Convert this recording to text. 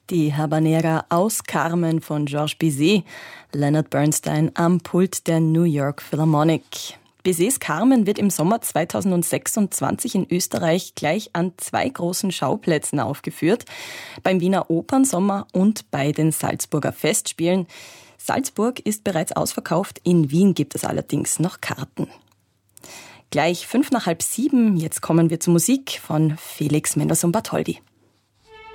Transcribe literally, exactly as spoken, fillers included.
Die Habanera aus Carmen von Georges Bizet, Leonard Bernstein am Pult der New York Philharmonic. Bizets Carmen wird im Sommer zweitausendsechsundzwanzig in Österreich gleich an zwei großen Schauplätzen aufgeführt, beim Wiener Opernsommer und bei den Salzburger Festspielen. Salzburg ist bereits ausverkauft, in Wien gibt es allerdings noch Karten. Gleich fünf nach halb sieben, jetzt kommen wir zur Musik von Felix Mendelssohn Bartholdy.